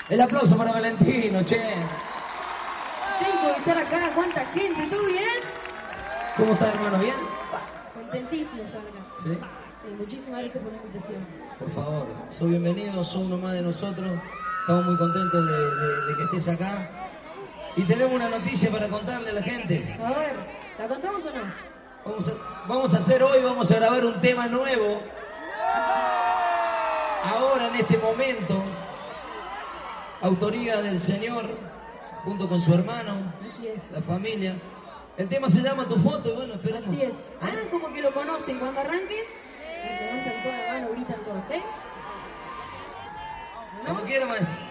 El aplauso para Valentino, che. Tengo que estar acá, ¿cuánta gente? ¿Todo bien? ¿Cómo estás, hermano? ¿Bien? Contentísimo de estar acá. Sí. Sí, muchísimas gracias por la invitación. Por favor, sos bienvenido, sos uno más de nosotros. Estamos muy contentos de que estés acá. Y tenemos una noticia para contarle a la gente. A ver, ¿la contamos o no? Vamos a grabar un tema nuevo. Ahora, en este momento, autoría del señor, junto con su hermano, Así es. la familia. El tema se llama Tu Foto, y bueno, esperamos. Así es. Hagan como que lo conocen. Cuando arranques, levantan toda la mano, gritan todos, ¿eh? Como quiera, maestro.